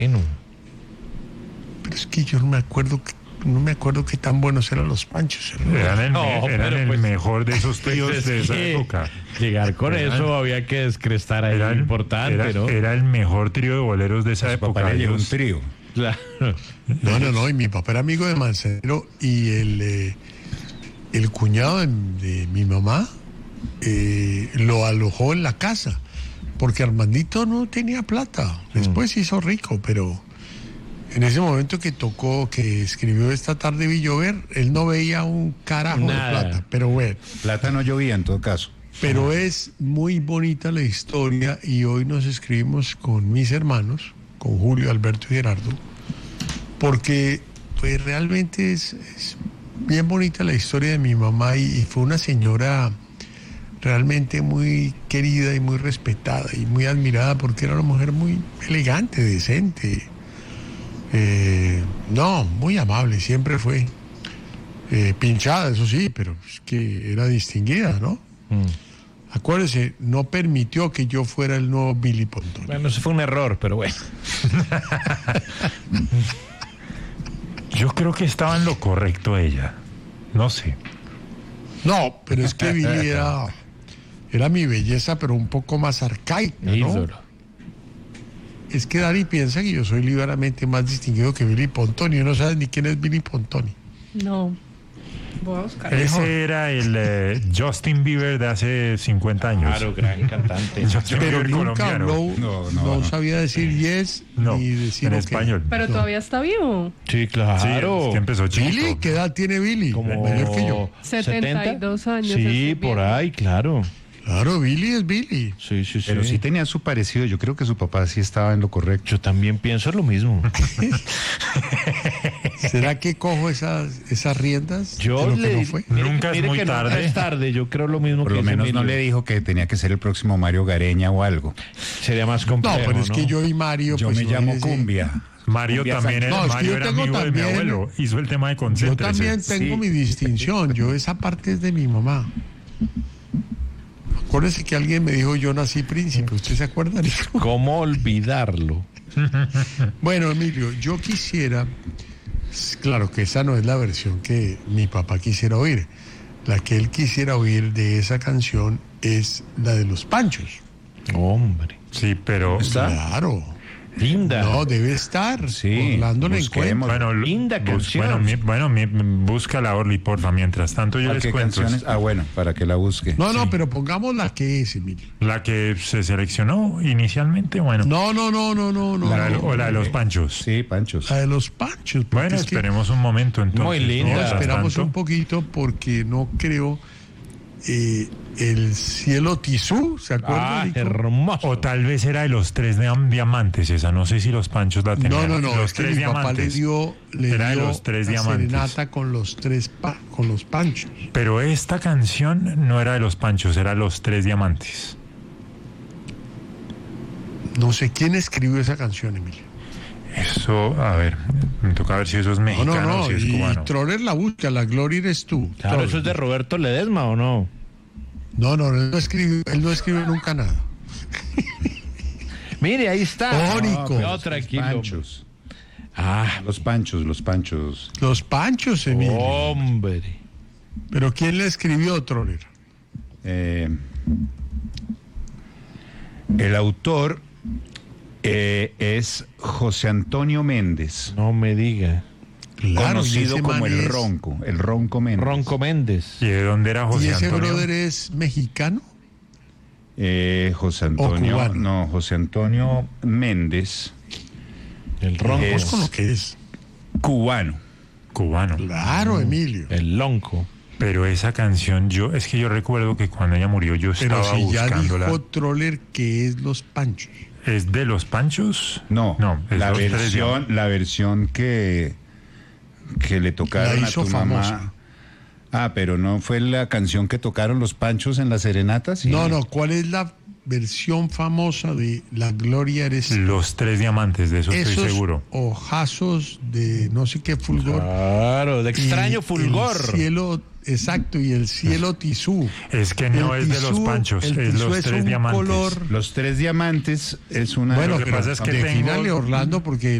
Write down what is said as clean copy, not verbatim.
Pero es que yo no me acuerdo qué tan buenos eran los Panchos. Eran el pues, mejor de esos tríos de esa época. Llegar con eso había que descrestar ahí, importante, ¿no? Era el mejor trío de boleros de esa época. Papá le dio un trío. Claro. No, y mi papá era amigo de Manzanero y el cuñado de mi mamá lo alojó en la casa, porque Armandito no tenía plata. Después se hizo rico, pero en ese momento que escribió Esta tarde vi llover, él no veía un carajo de plata, pero bueno. Plata no llovía en todo caso. Pero es muy bonita la historia y hoy nos escribimos con mis hermanos, con Julio, Alberto y Gerardo, porque pues realmente es bien bonita la historia de mi mamá y fue una señora realmente muy querida y muy respetada y muy admirada porque era una mujer muy elegante, decente. Muy amable, siempre fue. Pinchada, eso sí, pero es que era distinguida, ¿no? Acuérdese, no permitió que yo fuera el nuevo Billy Pontón. Bueno, eso fue un error, pero bueno. Yo creo que estaba en lo correcto ella. No sé. No, pero es que Billy era mi belleza, pero un poco más arcaica, ¿no? Ídolo. Es que Dani piensa que yo soy ligeramente más distinguido que Billy Pontoni. No sabes ni quién es Billy Pontoni. No. Voy a buscar. Ese era el Justin Bieber de hace 50 años. Claro, gran cantante. Justin Pero Bieber nunca colombiano. habló, no sabía decir yes No, ni decir en ok. español. Pero No. todavía está vivo. Sí, claro. Sí, es que empezó chico. Billy, ¿qué edad tiene Billy? Como Mayor que yo. 72 años. Sí, estoy por viendo. ahí, claro. Claro, Billy es Billy. Sí. Pero sí tenía su parecido. Yo creo que su papá sí estaba en lo correcto. Yo también pienso lo mismo. ¿Será que cojo esas riendas? Yo de lo que le no fue? Nunca es muy que tarde. Nunca es tarde. Yo creo lo mismo Por que lo dice menos no Emilio. le dijo que tenía que ser el próximo Mario Gareña o algo. Sería más complejo. No, pero es que yo y Mario. Yo pues, me llamo imagínese, Cumbia. Mario Cumbia también Sánchez. era, No, es que Mario yo era tengo amigo de mi también- abuelo. Hizo el tema de Yo concéntrese. también tengo mi distinción. Esa parte es de mi mamá. Acuérdese que alguien me dijo yo nací príncipe. ¿Usted se acuerda, Nico? ¿Cómo olvidarlo? Bueno, Emilio, yo quisiera, claro que esa no es la versión que mi papá quisiera oír. La que él quisiera oír de esa canción es la de los Panchos. Hombre. Sí, pero... Claro. Linda. No, debe estar. Sí, Orlando la busquemos. encuentra. Bueno, Linda canción. Búscala, Orly, porfa. Mientras tanto yo ¿Cuál les qué cuento. canciones? Ah, bueno, para que la busque. No, pero pongamos la que es, Emilio. La que se seleccionó inicialmente, bueno. No. O la de los Panchos. Sí, Panchos. La de los Panchos. porque Bueno, es que esperemos un momento entonces. Muy linda. Mientras esperamos tanto, un poquito porque no creo el cielo Tizú, ¿se acuerdan? Ah, Nico? hermoso. O tal vez era de los tres diamantes esa, no sé si los Panchos la tenían. No, Los es que tres mi papá le diamantes. dio Era de los tres la diamantes. serenata con los con los Panchos. Pero esta canción no era de los Panchos, era los tres diamantes. No sé quién escribió esa canción, Emilio. Eso, a ver, me toca ver si eso es mexicano o si es y cubano. Troller la busca, la gloria eres tú. Claro, Troller. eso es de Roberto Ledesma, ¿o no? No, él no escribió nunca nada. Mire, ahí está. Nico. No, Los tranquilo. Panchos. Ah, Los Panchos. Los Panchos, Emilio. hombre. Pero ¿quién le escribió, Troller? El autor es José Antonio Méndez, No me diga. Claro, y conocido ese como man el Ronco Méndez. Ronco Méndez. ¿Y de dónde era ¿Y José ese Antonio? brother es mexicano? José Antonio, cubano. no, José Antonio Méndez, El Ronco. Es- Con lo que es. cubano. Cubano. Claro, Emilio. El Lonco. Pero esa canción, yo recuerdo que cuando ella murió yo Pero estaba si ya buscándola. dijo Troller que es Los Panchos. ¿Es de los Panchos? No, es la los tres versión que le tocaron La a hizo tu famosa. mamá. Ah, pero no fue la canción que tocaron los Panchos en la serenata, ¿sí? No, ¿cuál es la versión famosa de La Gloria eres tú. Los 3 diamantes, de eso estoy Esos seguro. ojazos de no sé qué fulgor. Claro, de extraño Y fulgor. El cielo, exacto, y el cielo tisú. Es que no El es de los tisú- panchos, el es tisú los es 3 un diamantes. color. Los 3 diamantes es una... Bueno, Lo que pero pasa es que defínale, tengo- Orlando, porque